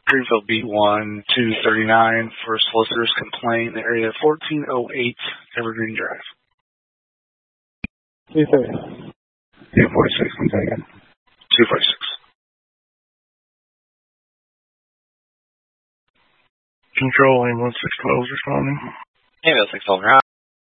Greenfield B1 239 for solicitor's complaint, area 1408 Evergreen Drive. 230. 246, one second. 246. Control, ambulance 612 responding. Ambulance 612,